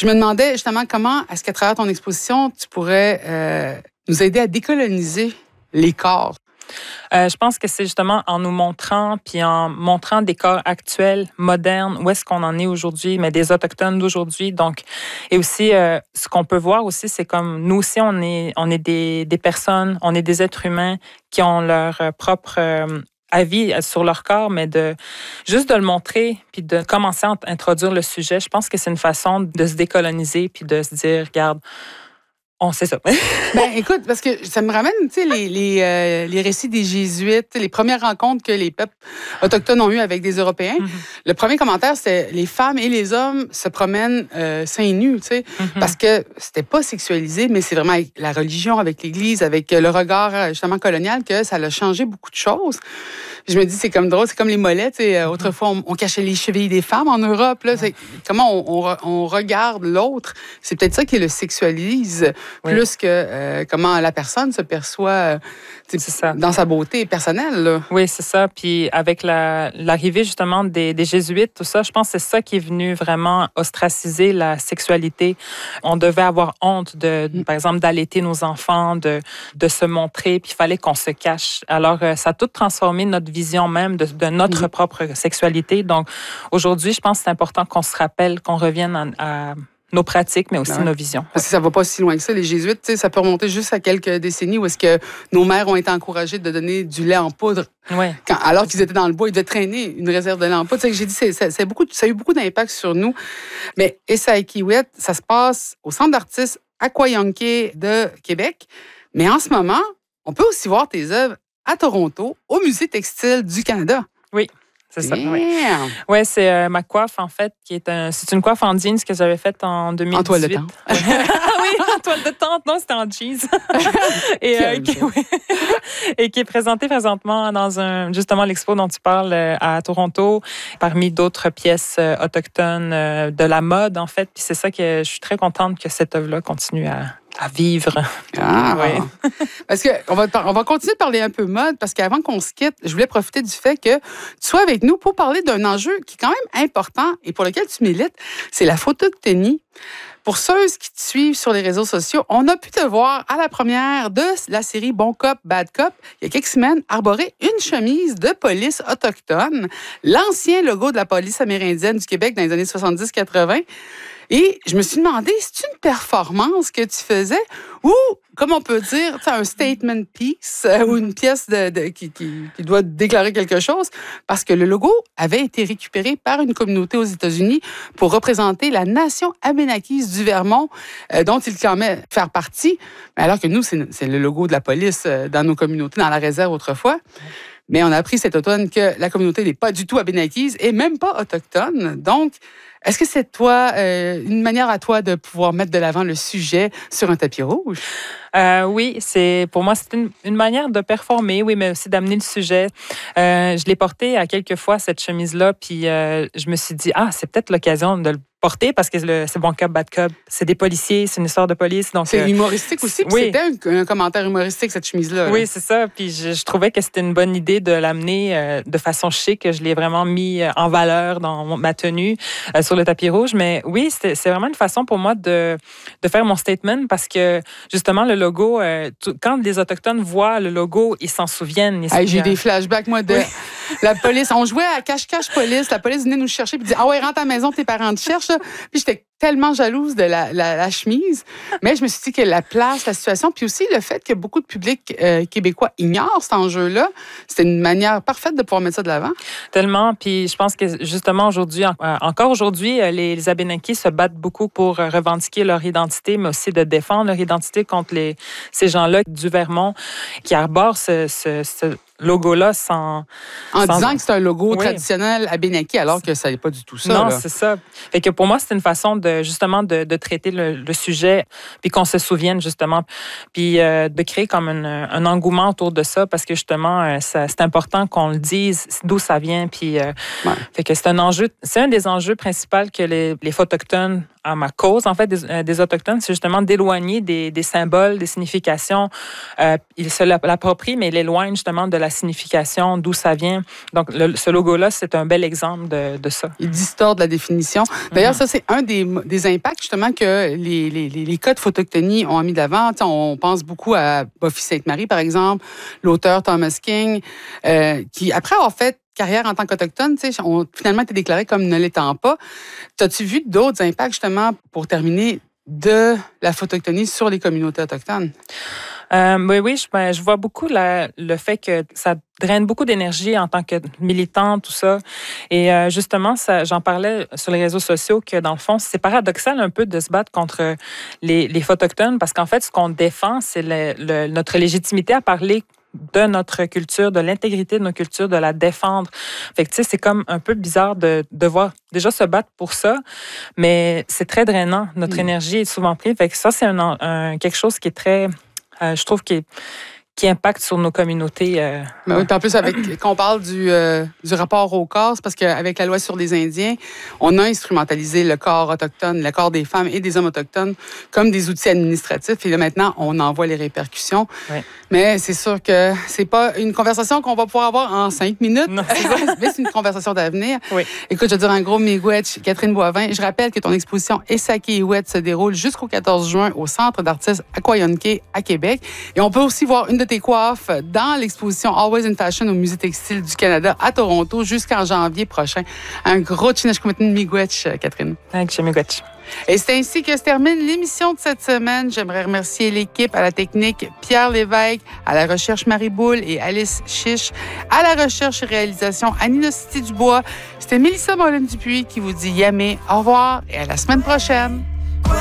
Je me demandais justement comment est-ce qu'à travers ton exposition, tu pourrais nous aider à décoloniser les corps. Je pense que c'est justement en nous montrant, puis en montrant des corps actuels, modernes, où est-ce qu'on en est aujourd'hui, mais des Autochtones d'aujourd'hui. Donc, et aussi, ce qu'on peut voir aussi, c'est comme nous aussi, on est des personnes, on est des êtres humains qui ont leur propre avis sur leur corps, mais juste de le montrer, puis de commencer à introduire le sujet. Je pense que c'est une façon de se décoloniser, puis de se dire, regarde, on sait ça. Écoute, parce que ça me ramène, tu sais, les récits des Jésuites, les premières rencontres que les peuples autochtones ont eues avec des Européens. Mm-hmm. Le premier commentaire, c'était les femmes et les hommes se promènent seins nus, tu sais, mm-hmm. parce que c'était pas sexualisé, mais c'est vraiment avec la religion, avec l'Église, avec le regard justement colonial que ça a changé beaucoup de choses. Je me dis, c'est comme drôle, c'est comme les mollets, tu sais. Autrefois, on cachait les chevilles des femmes en Europe. Là, c'est comment on regarde l'autre. C'est peut-être ça qui le sexualise. Plus que comment la personne se perçoit dans sa beauté personnelle. Là. Oui, c'est ça. Puis avec l'arrivée justement des Jésuites, tout ça, je pense que c'est ça qui est venu vraiment ostraciser la sexualité. On devait avoir honte, par exemple, d'allaiter nos enfants, de se montrer, puis il fallait qu'on se cache. Alors, ça a tout transformé notre vision même de notre propre sexualité. Donc, aujourd'hui, je pense que c'est important qu'on se rappelle, qu'on revienne à nos pratiques, mais aussi nos visions. Parce que ça ne va pas si loin que ça. Les Jésuites, ça peut remonter juste à quelques décennies où est-ce que nos mères ont été encouragées de donner du lait en poudre. Ouais. Alors qu'ils étaient dans le bois, ils devaient traîner une réserve de lait en poudre. J'ai dit, ça a eu beaucoup d'impact sur nous. Mais Essay-Kiwet, ça se passe au Centre d'artistes Aquayonké de Québec. Mais en ce moment, on peut aussi voir tes œuvres à Toronto, au Musée textile du Canada. Oui. C'est ça, oui, c'est ma coiffe, en fait, c'est une coiffe en jeans que j'avais faite en 2018. En toile de tente. Oui, en toile de tente. Non, c'était en jeans. Et qui est présentée présentement dans justement l'expo dont tu parles à Toronto, parmi d'autres pièces autochtones de la mode, en fait. Puis c'est ça que je suis très contente que cette œuvre-là continue à vivre. Ah, oui. Parce qu'on va continuer de parler un peu mode, parce qu'avant qu'on se quitte, je voulais profiter du fait que tu sois avec nous pour parler d'un enjeu qui est quand même important et pour lequel tu milites, c'est la photoctonie. Pour ceux qui te suivent sur les réseaux sociaux, on a pu te voir à la première de la série Bon Cop, Bad Cop, il y a quelques semaines, arborer une chemise de police autochtone, l'ancien logo de la police amérindienne du Québec dans les années 70-80. Et je me suis demandé, c'est une performance que tu faisais ou, comme on peut dire, un statement piece ou une pièce qui doit déclarer quelque chose, parce que le logo avait été récupéré par une communauté aux États-Unis pour représenter la nation abénakise du Vermont, dont il claimait faire partie, alors que nous, c'est le logo de la police dans nos communautés, dans la réserve autrefois. Mais on a appris cet automne que la communauté n'est pas du tout abénakise et même pas autochtone. Donc, est-ce que c'est une manière à toi de pouvoir mettre de l'avant le sujet sur un tapis rouge? Oui, pour moi, c'est une manière de performer, oui, mais aussi d'amener le sujet. Je l'ai porté à quelques fois, cette chemise-là, puis je me suis dit, c'est peut-être l'occasion de le porter parce que c'est Bon Cop, Bad Cop. C'est des policiers, c'est une histoire de police. Donc, c'est humoristique aussi. Oui. C'était un commentaire humoristique, cette chemise-là. Oui, c'est ça. Puis je trouvais que c'était une bonne idée de l'amener de façon chic. Je l'ai vraiment mis en valeur dans ma tenue sur le tapis rouge. Mais oui, c'est vraiment une façon pour moi de faire mon statement parce que justement, le logo, quand les Autochtones voient le logo, ils s'en souviennent. J'ai eu des flashbacks, moi, de la police. On jouait à cache-cache police. La police venait nous chercher et disait, rentre à la maison, tes parents te cherchent. Puis j'étais tellement jalouse de la chemise. Mais je me suis dit que la place, la situation, puis aussi le fait que beaucoup de public québécois ignorent cet enjeu-là, c'était une manière parfaite de pouvoir mettre ça de l'avant. Tellement. Puis je pense que justement aujourd'hui, encore aujourd'hui, les Abénaquis se battent beaucoup pour revendiquer leur identité, mais aussi de défendre leur identité contre ces gens-là du Vermont qui arborent ce logo-là en disant que c'est un logo traditionnel abénaki, alors que ça n'est pas du tout ça. Non, c'est ça. Fait que pour moi, c'est une façon de traiter le sujet, puis qu'on se souvienne justement, puis de créer comme un engouement autour de ça, parce que justement, c'est important qu'on le dise, d'où ça vient, puis fait que c'est un des enjeux principaux que les Autochtones, à ma cause, en fait, des Autochtones, c'est justement d'éloigner des symboles, des significations. Ils se l'approprient, mais ils l'éloignent justement de la signification, d'où ça vient. Donc, ce logo-là, c'est un bel exemple de ça. Il distorde la définition. D'ailleurs, ça, c'est un des impacts, justement, que les cas de photoctonie ont mis de l'avant. On pense beaucoup à Buffy Sainte-Marie, par exemple, l'auteur Thomas King, qui, après avoir fait carrière en tant qu'Autochtone, ont finalement été déclarés comme ne l'étant pas. T'as-tu vu d'autres impacts, justement, pour terminer, de la photoctonie sur les communautés autochtones? Oui, je vois beaucoup le fait que ça draine beaucoup d'énergie en tant que militant, tout ça. Et justement, j'en parlais sur les réseaux sociaux que, dans le fond, c'est paradoxal un peu de se battre contre les Photochtones parce qu'en fait, ce qu'on défend, c'est notre légitimité à parler de notre culture, de l'intégrité de nos cultures, de la défendre. Fait que, tu sais, c'est comme un peu bizarre de devoir déjà se battre pour ça, mais c'est très drainant. Notre énergie est souvent prise. Fait que ça, c'est quelque chose qui est très... je trouve qui impacte sur nos communautés. Mais oui, puis en plus, quand on parle du rapport au corps, c'est parce qu'avec la loi sur les Indiens, on a instrumentalisé le corps autochtone, le corps des femmes et des hommes autochtones comme des outils administratifs. Et là, maintenant, on en voit les répercussions. Oui. Mais c'est sûr que c'est pas une conversation qu'on va pouvoir avoir en 5 minutes. Non, mais c'est une conversation d'avenir. Oui. Écoute, je veux dire un gros miigwech, Catherine Boivin. Je rappelle que ton exposition Essakay Iwet se déroule jusqu'au 14 juin au Centre d'artistes Aquayonké à Québec. Et on peut aussi voir une de tes coiffes dans l'exposition Always in Fashion au Musée textile du Canada à Toronto jusqu'en janvier prochain. Un gros chinashkumatin miigwech, Catherine. Miigwech. Et c'est ainsi que se termine l'émission de cette semaine. J'aimerais remercier l'équipe à la technique, Pierre Lévesque, à la recherche Marie Boule et Alice Chiche, à la recherche et réalisation Annie Nocity Dubois. C'était Mélissa Mollin-Dupuis qui vous dit yamé, au revoir et à la semaine prochaine.